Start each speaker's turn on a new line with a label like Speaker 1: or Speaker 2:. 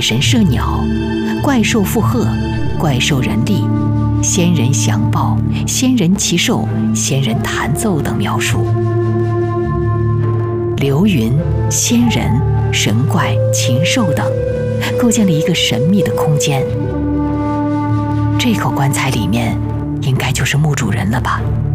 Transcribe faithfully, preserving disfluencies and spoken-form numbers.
Speaker 1: 神射鸟、怪兽附鹤、怪兽人力、仙人响报、仙人骑兽、仙人弹奏等描述。流云、仙人、神怪、禽兽等，构建了一个神秘的空间。这口棺材里面，应该就是墓主人了吧？